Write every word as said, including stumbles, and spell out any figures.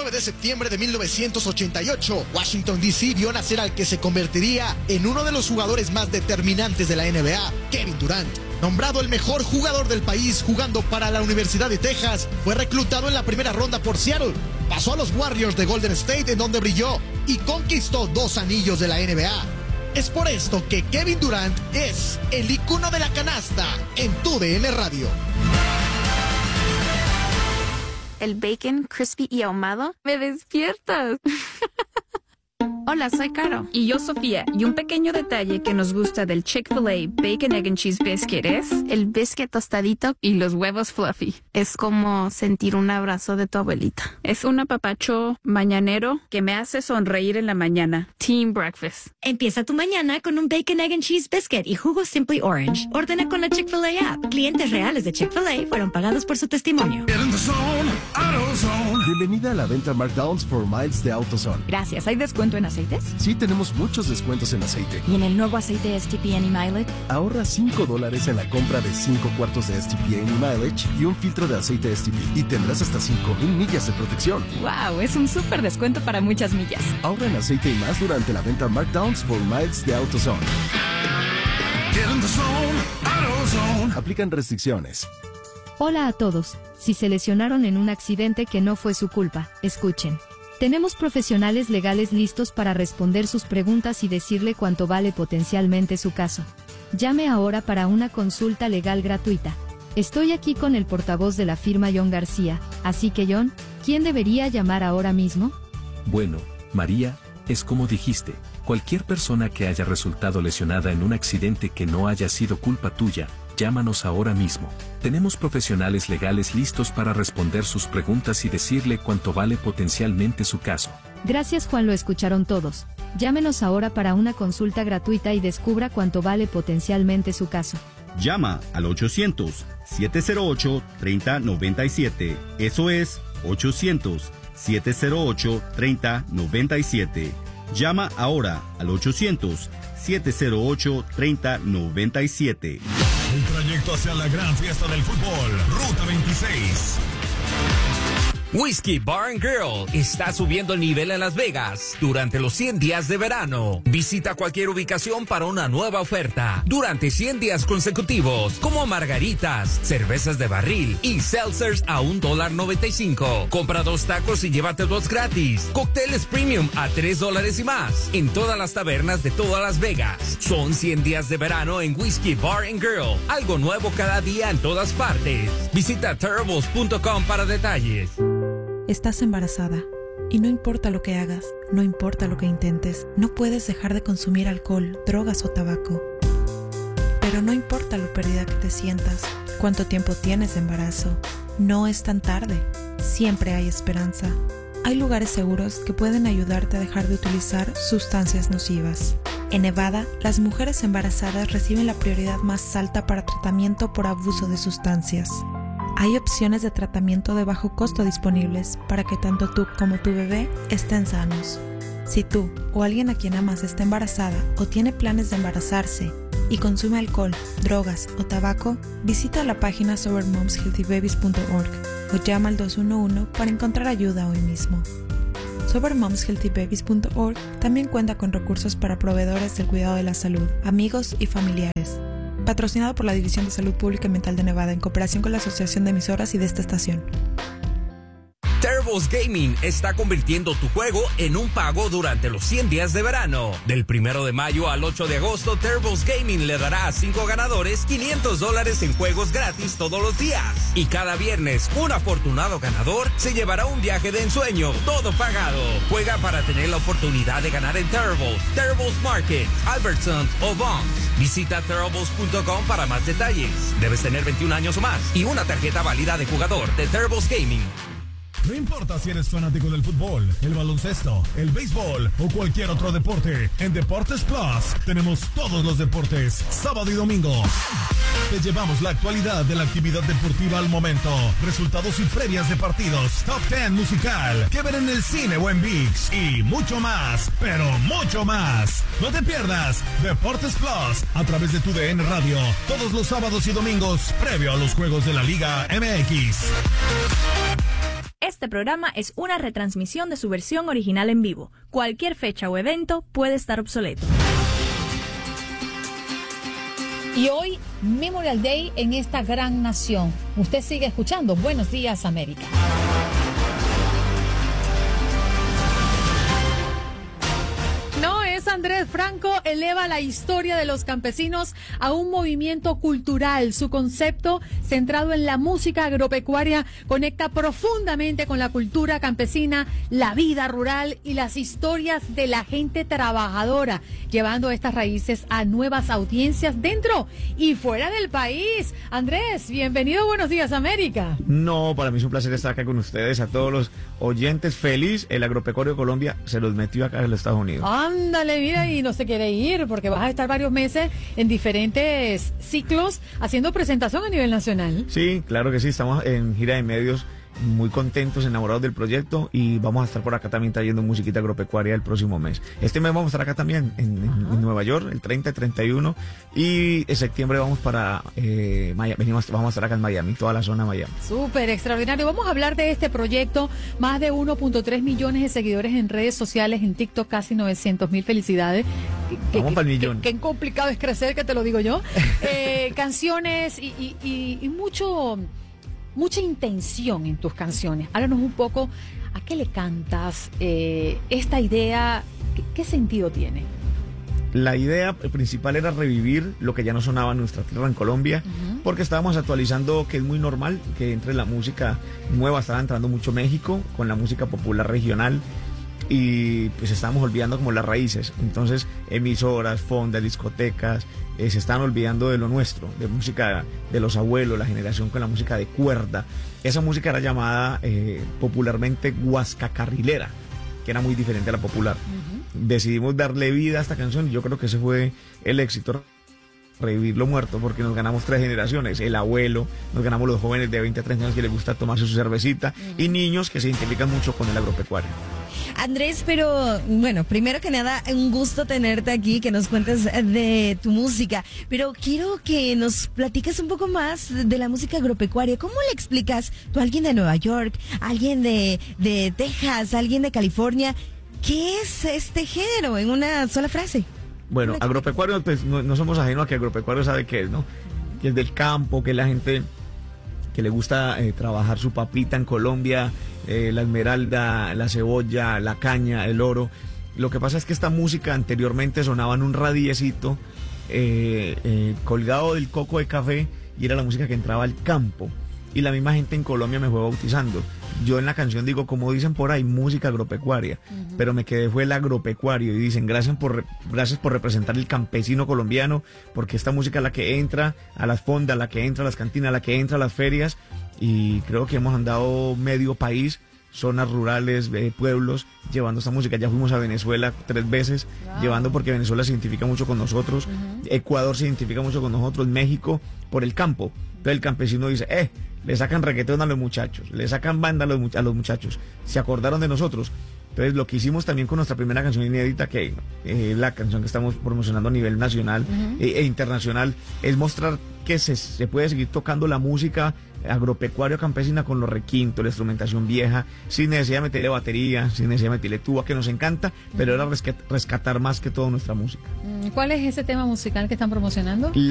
nueve de septiembre de mil novecientos ochenta y ocho, Washington D C vio nacer al que se convertiría en uno de los jugadores más determinantes de la N B A, Kevin Durant. Nombrado el mejor jugador del país jugando para la Universidad de Texas, fue reclutado en la primera ronda por Seattle. Pasó a los Warriors de Golden State, en donde brilló y conquistó dos anillos de la N B A. Es por esto que Kevin Durant es el icono de la canasta en tu D N Radio. El bacon crispy y ahumado, me despiertas. Hola, soy Caro. Y yo, Sofía. Y un pequeño detalle que nos gusta del Chick-fil-A Bacon, Egg and Cheese Biscuit es... el biscuit tostadito y los huevos fluffy. Es como sentir un abrazo de tu abuelita. Es un apapacho mañanero que me hace sonreír en la mañana. Team Breakfast. Empieza tu mañana con un Bacon, Egg and Cheese Biscuit y jugo Simply Orange. Ordena con la Chick-fil-A app. Clientes reales de Chick-fil-A fueron pagados por su testimonio. Bienvenida a la venta Markdowns for Miles de AutoZone. Gracias. ¿Hay descuento en aceites? Sí, tenemos muchos descuentos en aceite. ¿Y en el nuevo aceite S T P Any Mileage? Ahorra cinco dólares en la compra de cinco cuartos de S T P Any Mileage y un filtro de aceite S T P. Y tendrás hasta cinco mil millas de protección. ¡Wow! Es un súper descuento para muchas millas. Ahorra en aceite y más durante la venta Markdowns for Miles de AutoZone. Aplican restricciones. Hola a todos. Si se lesionaron en un accidente que no fue su culpa, escuchen. Tenemos profesionales legales listos para responder sus preguntas y decirle cuánto vale potencialmente su caso. Llame ahora para una consulta legal gratuita. Estoy aquí con el portavoz de la firma John García, así que John, ¿quién debería llamar ahora mismo? Bueno, María, es como dijiste, cualquier persona que haya resultado lesionada en un accidente que no haya sido culpa tuya, llámanos ahora mismo. Tenemos profesionales legales listos para responder sus preguntas y decirle cuánto vale potencialmente su caso. Gracias, Juan, lo escucharon todos. Llámenos ahora para una consulta gratuita y descubra cuánto vale potencialmente su caso. Llama al ochocientos, siete cero ocho, tres cero nueve siete. Eso es ochocientos, siete cero ocho, tres cero nueve siete. Llama ahora al ochocientos, siete cero ocho, tres cero nueve siete. El trayecto hacia la gran fiesta del fútbol, Ruta veintiséis. Whiskey Bar and Grill está subiendo el nivel en Las Vegas durante los cien días de verano. Visita cualquier ubicación para una nueva oferta durante cien días consecutivos, como margaritas, cervezas de barril y seltzers a un dólar noventa y cinco. Compra dos tacos y llévate dos gratis. Cócteles premium a tres dólares y más en todas las tabernas de todas Las Vegas. Son cien días de verano en Whiskey Bar and Grill. Algo nuevo cada día en todas partes. Visita terribles punto com para detalles. Estás embarazada y no importa lo que hagas, no importa lo que intentes, no puedes dejar de consumir alcohol, drogas o tabaco. Pero no importa lo perdida que te sientas, cuánto tiempo tienes de embarazo, no es tan tarde, siempre hay esperanza. Hay lugares seguros que pueden ayudarte a dejar de utilizar sustancias nocivas. En Nevada, las mujeres embarazadas reciben la prioridad más alta para tratamiento por abuso de sustancias. Hay opciones de tratamiento de bajo costo disponibles para que tanto tú como tu bebé estén sanos. Si tú o alguien a quien amas está embarazada o tiene planes de embarazarse y consume alcohol, drogas o tabaco, visita la página sober moms healthy babies punto org o llama al dos uno uno para encontrar ayuda hoy mismo. sober moms healthy babies punto org también cuenta con recursos para proveedores del cuidado de la salud, amigos y familiares. Patrocinado por la División de Salud Pública y Mental de Nevada en cooperación con la Asociación de Emisoras y de esta estación. Terribles Gaming está convirtiendo tu juego en un pago durante los cien días de verano. Del primero de mayo al ocho de agosto, Terribles Gaming le dará a cinco ganadores quinientos dólares en juegos gratis todos los días. Y cada viernes, un afortunado ganador se llevará un viaje de ensueño, todo pagado. Juega para tener la oportunidad de ganar en Terribles, Terribles Market, Albertsons o Bonds. Visita terribles punto com para más detalles. Debes tener veintiún años o más y una tarjeta válida de jugador de Terribles Gaming. No importa si eres fanático del fútbol, el baloncesto, el béisbol o cualquier otro deporte, en Deportes Plus tenemos todos los deportes, sábado y domingo. Te llevamos la actualidad de la actividad deportiva al momento, resultados y previas de partidos, top diez musical, que ver en el cine o en ViX y mucho más, pero mucho más. No te pierdas Deportes Plus a través de tu D N Radio, todos los sábados y domingos, previo a los juegos de la Liga M X. Este programa es una retransmisión de su versión original en vivo. Cualquier fecha o evento puede estar obsoleto. Y hoy, Memorial Day en esta gran nación. Usted sigue escuchando Buenos Días, América. No es Andrés Franco, eleva la historia de los campesinos a un movimiento cultural. Su concepto, centrado en la música agropecuaria, conecta profundamente con la cultura campesina, la vida rural y las historias de la gente trabajadora, llevando estas raíces a nuevas audiencias dentro y fuera del país. Andrés, bienvenido a Buenos Días, América. No, para mí es un placer estar acá con ustedes, a todos los oyentes. Feliz, el agropecuario de Colombia se los metió acá en los Estados Unidos. Ándale, mira, y no se quiere ir porque vas a estar varios meses en diferentes ciclos haciendo presentación a nivel nacional. Sí, claro que sí, estamos en gira de medios, muy contentos, enamorados del proyecto, y vamos a estar por acá también trayendo musiquita agropecuaria el próximo mes. Este mes vamos a estar acá también en, en, en Nueva York, el treinta y treinta y uno, y en septiembre vamos para eh, Miami, venimos, vamos a estar acá en Miami, toda la zona de Miami. Súper extraordinario. Vamos a hablar de este proyecto, más de uno punto tres millones de seguidores en redes sociales, en TikTok casi novecientos mil, felicidades. Vamos para el millón. Qué complicado es crecer, que te lo digo yo. eh, canciones y, y, y, y mucho... mucha intención en tus canciones. Háblanos un poco, ¿a qué le cantas? Eh, esta idea, ¿qué, ¿qué sentido tiene? La idea principal era revivir lo que ya no sonaba en nuestra tierra, en Colombia, uh-huh. porque estábamos actualizando, que es muy normal que entre la música nueva, estaba entrando mucho México con la música popular regional, y pues estábamos olvidando como las raíces. Entonces emisoras, fondas, discotecas eh, se están olvidando de lo nuestro, de música de los abuelos, la generación con la música de cuerda. Esa música era llamada eh, popularmente guascacarrilera, que era muy diferente a la popular. Uh-huh. Decidimos darle vida a esta canción y yo creo que ese fue el éxito, revivir lo muerto, porque nos ganamos tres generaciones: el abuelo, nos ganamos los jóvenes de veinte a treinta años que les gusta tomarse su cervecita, uh-huh. y niños que se identifican mucho con el agropecuario. Andrés, pero bueno, primero que nada, un gusto tenerte aquí, que nos cuentes de tu música, pero quiero que nos platiques un poco más de la música agropecuaria. ¿Cómo le explicas tú a alguien de Nueva York, a alguien de, de Texas, a alguien de California, qué es este género en una sola frase? Bueno, agropecuario, pues no, no somos ajenos a que agropecuario sabe qué es, ¿no? Que es del campo, que es la gente que le gusta eh, trabajar su papita en Colombia, eh, la esmeralda, la cebolla, la caña, el oro. Lo que pasa es que esta música anteriormente sonaba en un radiecito eh, eh, colgado del coco de café, y era la música que entraba al campo. Y la misma gente en Colombia me fue bautizando. Yo en la canción digo, como dicen por ahí, música agropecuaria, uh-huh. pero me quedé fue el agropecuario, y dicen gracias por, gracias por representar el campesino colombiano, porque esta música es la que entra a las fondas, la que entra a las cantinas, la que entra a las ferias, y creo que hemos andado medio país, zonas rurales, eh, pueblos, llevando esta música. Ya fuimos a Venezuela tres veces, wow. llevando, porque Venezuela se identifica mucho con nosotros, uh-huh. Ecuador se identifica mucho con nosotros, México, por el campo. Entonces el campesino dice, eh, le sacan reggaetón a los muchachos, le sacan banda a los, a los muchachos, se acordaron de nosotros. Entonces lo que hicimos también con nuestra primera canción inédita, que es eh, la canción que estamos promocionando a nivel nacional uh-huh. e, e internacional, es mostrar que se, se puede seguir tocando la música agropecuario campesina con los requintos, la instrumentación vieja, sin necesidad de meterle batería, sin necesidad de meterle tuba, que nos encanta, pero uh-huh. era rescatar más que todo nuestra música. ¿Cuál es ese tema musical que están promocionando?